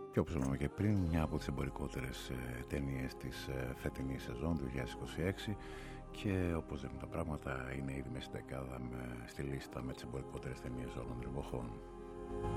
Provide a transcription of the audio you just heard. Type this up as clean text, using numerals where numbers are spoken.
Και όπως είπαμε και πριν, μια από τις εμπορικότερες ταινίες της φετινής σεζόν του 2026, και όπως δείχνουν τα πράγματα είναι ήδη μες στην δεκάδα στη λίστα με τις εμπορικότερες ταινίες όλων των εποχών.